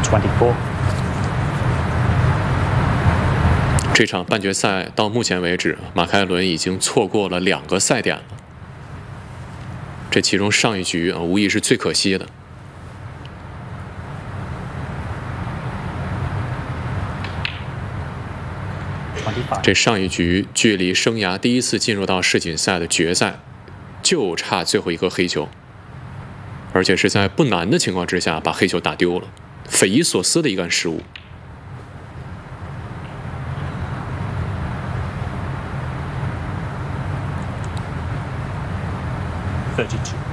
24. 这场半决赛到目前为止，马凯伦已经错过了2个赛点了。这其中上一局无疑是最可惜的。这上一局距离生涯第1次进入到世锦赛的决赛，就差最后一颗黑球，而且是在不难的情况之下把黑球打丢了，匪夷所思的一个失误。 32.